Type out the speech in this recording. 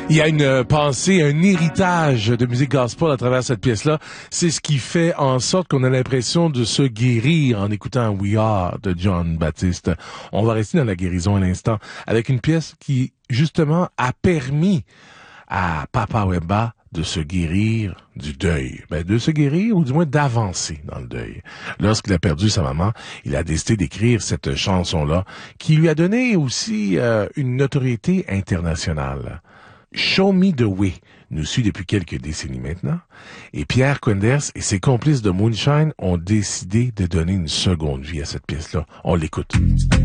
Il y a une pensée, un héritage de musique gospel à travers cette pièce-là. C'est ce qui fait en sorte qu'on a l'impression de se guérir en écoutant We Are de John Baptiste. On va rester dans la guérison à l'instant avec une pièce qui, justement, a permis à Papa Wemba de se guérir du deuil. De se guérir ou du moins d'avancer dans le deuil. Lorsqu'il a perdu sa maman, il a décidé d'écrire cette chanson-là qui lui a donné aussi une notoriété internationale. Show Me the Way nous suit depuis quelques décennies maintenant, et Pierre Quenders et ses complices de Moonshine ont décidé de donner une seconde vie à cette pièce-là. On l'écoute.